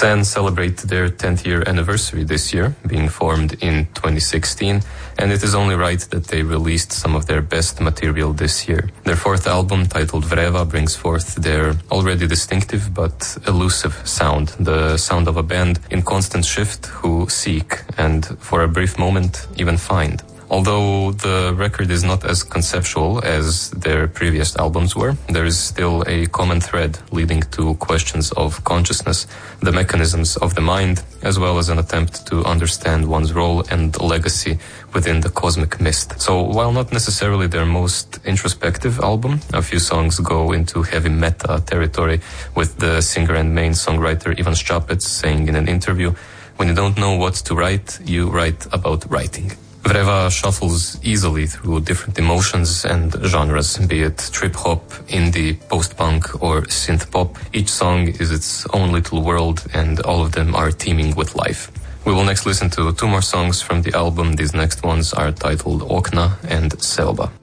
Sen celebrate their 10th year anniversary this year, being formed in 2016, and it is only right that they released some of their best material this year. Their fourth album, titled Vreva, brings forth their already distinctive but elusive sound, the sound of a band in constant shift who seek and, for a brief moment, even find. Although the record is not as conceptual as their previous albums were, there is still a common thread leading to questions of consciousness, the mechanisms of the mind, as well as an attempt to understand one's role and legacy within the cosmic mist. So while not necessarily their most introspective album, a few songs go into heavy meta territory, with the singer and main songwriter Ivan Ščapec saying in an interview, "When you don't know what to write, you write about writing." Vreva shuffles easily through different emotions and genres, be it trip-hop, indie, post-punk, or synth-pop. Each song is its own little world, and all of them are teeming with life. We will next listen to two more songs from the album. These next ones are titled Okna and Selba.